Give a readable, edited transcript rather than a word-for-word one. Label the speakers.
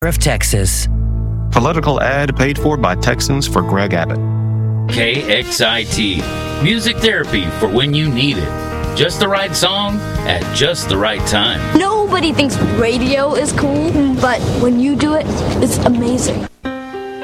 Speaker 1: of Texas.
Speaker 2: Political ad paid for by Texans for Greg Abbott.
Speaker 3: KXIT. Music therapy for when you need it. Just the right song at just the right time.
Speaker 4: Nobody thinks radio is cool, but when you do it, it's amazing.